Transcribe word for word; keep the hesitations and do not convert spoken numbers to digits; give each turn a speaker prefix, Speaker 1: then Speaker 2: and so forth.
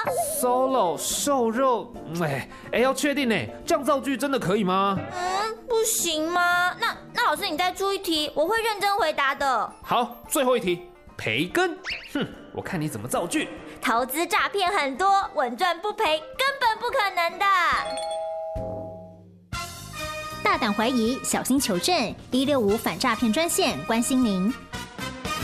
Speaker 1: solo 瘦肉，哎哎，要确定呢，这样造句真的可以吗？
Speaker 2: 嗯，不行吗？那那老师你再出一题，我会认真回答的。
Speaker 1: 好，最后一题，培根。哼，我看你怎么造句。
Speaker 2: 投资诈骗很多，稳赚不赔根本不可能的。
Speaker 3: 大胆怀疑，小心求证。一六五反诈骗专线关心您。